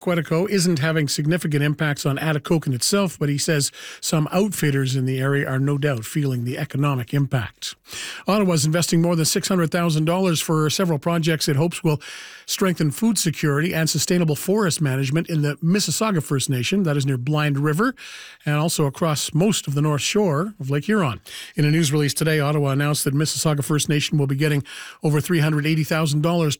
Quetico isn't having significant impacts on Atikokan itself, but he says some outfitters in the area are no doubt feeling the economic impact. Ottawa's investing more than $600,000 for several projects it hopes will strengthen food security and sustainable forest management in the Mississauga First Nation, that is near Blind River, and also across most of the North Shore of Lake Huron. In a news release today, Ottawa announced that Mississauga First Nation will be getting over $380,000